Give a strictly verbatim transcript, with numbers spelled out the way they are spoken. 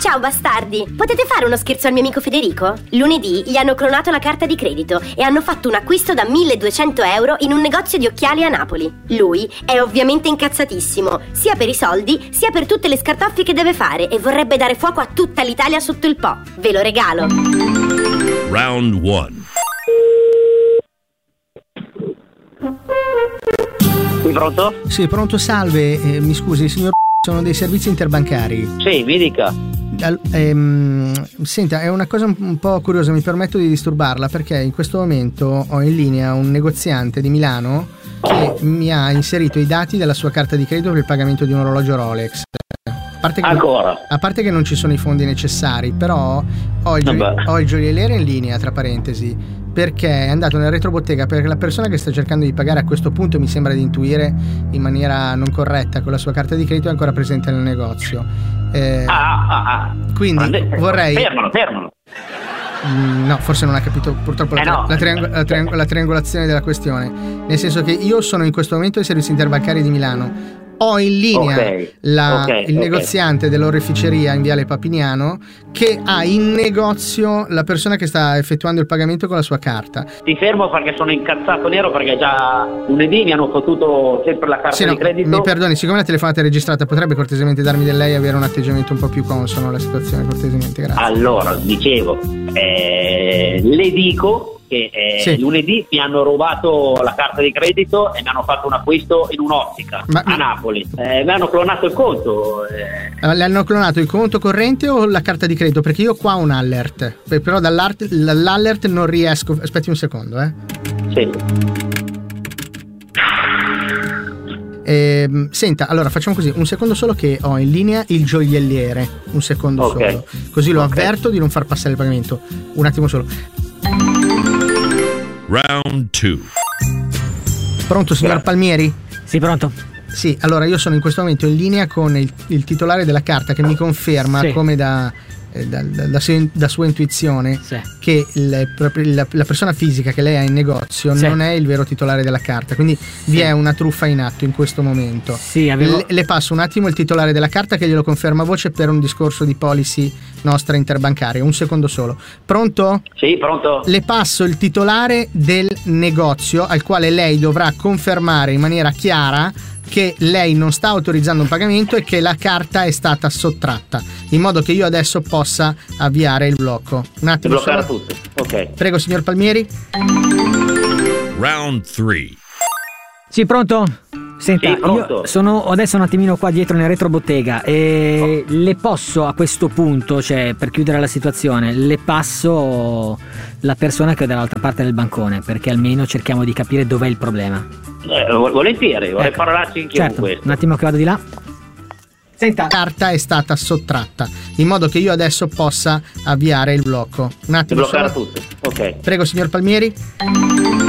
Ciao bastardi, potete fare uno scherzo al mio amico Federico? Lunedì gli hanno clonato la carta di credito e hanno fatto un acquisto da milleduecento euro in un negozio di occhiali a Napoli. Lui è ovviamente incazzatissimo, sia per i soldi sia per tutte le scartoffie che deve fare, e vorrebbe dare fuoco a tutta l'Italia sotto il po'. Ve lo regalo. Round one. Sì, pronto? Sì, pronto, salve. Eh, mi scusi, signor, sono dei servizi interbancari. Sì, mi dica. Al, ehm, senta, è una cosa un, un po' curiosa, mi permetto di disturbarla perché in questo momento ho in linea un negoziante di Milano che mi ha inserito i dati della sua carta di credito per il pagamento di un orologio Rolex. A parte che, Ancora? A parte che non ci sono i fondi necessari, però ho il, gio- ho il gioielliere in linea, tra parentesi, perché è andato nel retrobottega, perché la persona che sta cercando di pagare a questo punto, mi sembra di intuire in maniera non corretta, con la sua carta di credito è ancora presente nel negozio. Eh, ah, ah, ah. Quindi Prende, vorrei... Fermalo, fermalo. Mm, no, forse non ha capito purtroppo la, eh no. la, triang- la, triang- la triangolazione della questione. Nel senso che io sono in questo momento ai servizi interbancari di Milano. Ho in linea okay. La, okay, il okay. negoziante dell'oreficeria in Viale Papignano, che ha in negozio la persona che sta effettuando il pagamento con la sua carta. Ti fermo perché sono incazzato nero, perché già lunedì mi hanno fottuto sempre la carta sì, no, di credito. Mi perdoni, siccome la telefonata è registrata, potrebbe cortesemente darmi del lei e avere un atteggiamento un po' più consono alla situazione, cortesemente, grazie. Allora, dicevo, eh, le dico che eh, sì. lunedì mi hanno rubato la carta di credito e mi hanno fatto un acquisto in un'ottica Ma... a Napoli. Eh, mi hanno clonato il conto. Eh. Le hanno clonato il conto corrente o la carta di credito? Perché io qua ho un allert, però dall'allert non riesco. Aspetti un secondo, eh. Sì. Eh, senta, allora facciamo così, un secondo solo che ho in linea il gioielliere, un secondo okay. solo, così lo okay. avverto di non far passare il pagamento. Un attimo solo. Round two. Pronto, signor Grazie. Palmieri? Sì, pronto. Sì, allora io sono in questo momento in linea con il, il titolare della carta, che mi conferma, sì. come da, eh, da, da, da, sua, da sua intuizione, sì. che il, la, la persona fisica che lei ha in negozio sì. non è il vero titolare della carta, quindi sì. vi è una truffa in atto in questo momento. Sì, avevo... le, le passo un attimo il titolare della carta che glielo conferma a voce per un discorso di policy nostra interbancaria. Un secondo solo. Pronto? Sì, pronto. Le passo il titolare del negozio al quale lei dovrà confermare in maniera chiara che lei non sta autorizzando un pagamento e che la carta è stata sottratta, in modo che io adesso possa avviare il blocco. Un attimo bloccare solo. tutto. Ok. Prego, signor Palmieri. Round three. Sì, pronto? Senta, sì, pronto. io sono adesso un attimino qua dietro nel retrobottega e oh. le posso a questo punto, cioè per chiudere la situazione, le passo la persona che è dall'altra parte del bancone, perché almeno cerchiamo di capire dov'è il problema. Eh, volentieri, vorrei ecco. parlarci anche certo, con questo. Un attimo che vado di là. Senta, la carta è stata sottratta, in modo che io adesso possa avviare il blocco. Un attimo bloccare solo. tutto. Ok. Prego, signor Palmieri.